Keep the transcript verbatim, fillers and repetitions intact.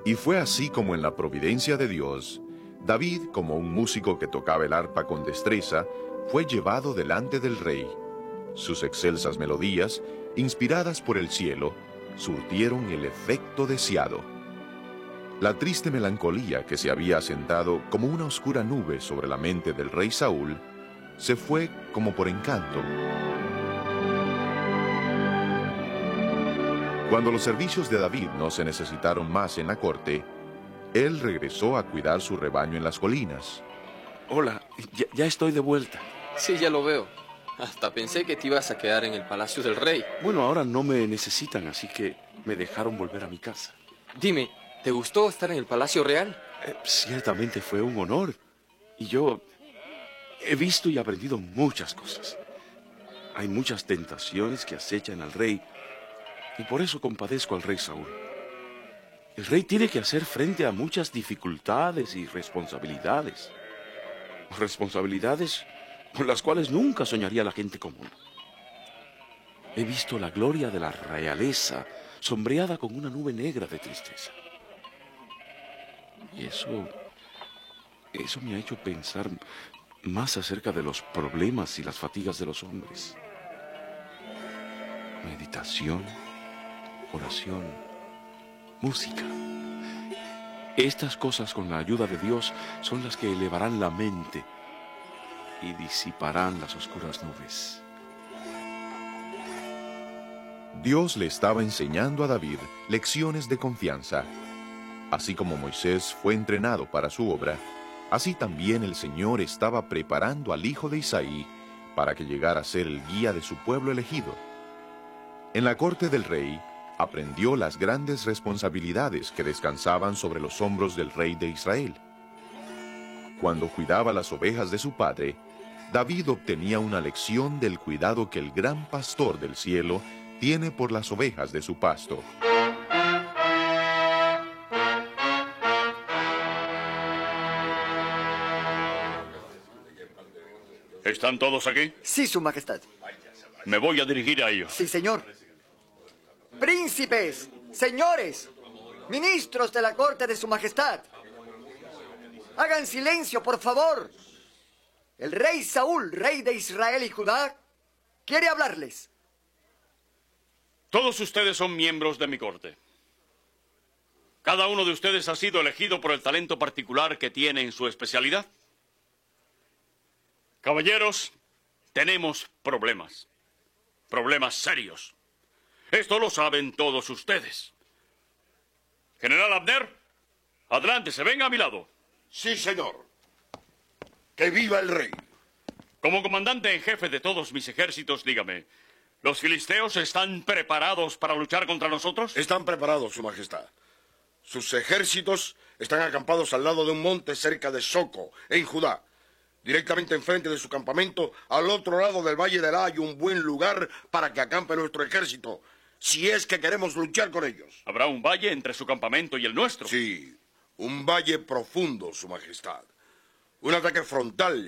Y fue así como en la providencia de Dios, David, como un músico que tocaba el arpa con destreza, fue llevado delante del rey. Sus excelsas melodías, inspiradas por el cielo, surtieron el efecto deseado. La triste melancolía que se había asentado como una oscura nube sobre la mente del rey Saúl, se fue como por encanto. Cuando los servicios de David no se necesitaron más en la corte, él regresó a cuidar su rebaño en las colinas. Hola, ya, ya estoy de vuelta. Sí, ya lo veo. Hasta pensé que te ibas a quedar en el palacio del rey. Bueno, ahora no me necesitan, así que me dejaron volver a mi casa. Dime, ¿te gustó estar en el palacio real? Eh, ciertamente fue un honor. Y yo he visto y aprendido muchas cosas. Hay muchas tentaciones que acechan al rey, y por eso compadezco al rey Saúl. El rey tiene que hacer frente a muchas dificultades y responsabilidades. Responsabilidades con las cuales nunca soñaría la gente común. He visto la gloria de la realeza sombreada con una nube negra de tristeza. Y eso... eso me ha hecho pensar más acerca de los problemas y las fatigas de los hombres. Meditación, oración, música. Estas cosas, con la ayuda de Dios, son las que elevarán la mente y disiparán las oscuras nubes. Dios le estaba enseñando a David lecciones de confianza. Así como Moisés fue entrenado para su obra, así también el Señor estaba preparando al hijo de Isaí para que llegara a ser el guía de su pueblo elegido. En la corte del rey, aprendió las grandes responsabilidades que descansaban sobre los hombros del rey de Israel. Cuando cuidaba las ovejas de su padre, David obtenía una lección del cuidado que el gran pastor del cielo tiene por las ovejas de su pasto. ¿Están todos aquí? Sí, Su Majestad. Me voy a dirigir a ellos. Sí, señor. Príncipes, señores, ministros de la corte de Su Majestad. Hagan silencio, por favor. El rey Saúl, rey de Israel y Judá, quiere hablarles. Todos ustedes son miembros de mi corte. Cada uno de ustedes ha sido elegido por el talento particular que tiene en su especialidad. Caballeros, tenemos problemas. Problemas serios. Esto lo saben todos ustedes. General Abner, adelante, se venga a mi lado. Sí, señor. ¡Que viva el rey! Como comandante en jefe de todos mis ejércitos, dígame, ¿los filisteos están preparados para luchar contra nosotros? Están preparados, Su Majestad. Sus ejércitos están acampados al lado de un monte cerca de Soco, en Judá. Directamente enfrente de su campamento, al otro lado del Valle de Elá, hay un buen lugar para que acampe nuestro ejército, si es que queremos luchar con ellos. ¿Habrá un valle entre su campamento y el nuestro? Sí, un valle profundo, Su Majestad. Un ataque frontal